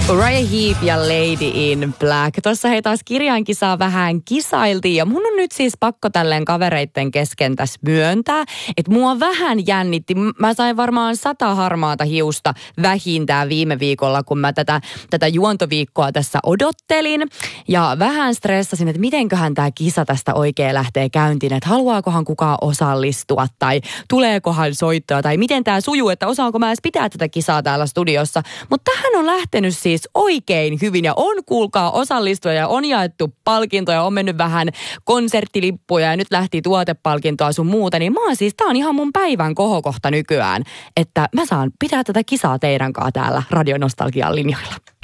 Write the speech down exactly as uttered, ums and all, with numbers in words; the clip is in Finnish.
Uriah Heep ja Lady in Black. Tuossa hei taas kirjainkisaa vähän kisailtiin ja mun on nyt siis pakko tälleen kavereitten kesken tässä myöntää, että mua vähän jännitti. Mä sain varmaan sata harmaata hiusta vähintään viime viikolla, kun mä tätä, tätä juontoviikkoa tässä odottelin. Ja vähän stressasin, että mitenköhän tämä kisa tästä oikein lähtee käyntiin, että haluaakohan kukaan osallistua tai tuleekohan soittoa tai miten tämä sujuu, että osaanko mä edes pitää tätä kisaa täällä studiossa. Mutta tähän on lähtenyt siis oikein hyvin ja on kuulkaa osallistuja ja on jaettu palkintoja, on mennyt vähän konserttilippuja ja nyt lähti tuotepalkintoa sun muuta, niin mä oon siis, tää on ihan mun päivän kohokohta nykyään, että mä saan pitää tätä kisaa teidän kanssa täällä Radio Nostalgian linjoilla.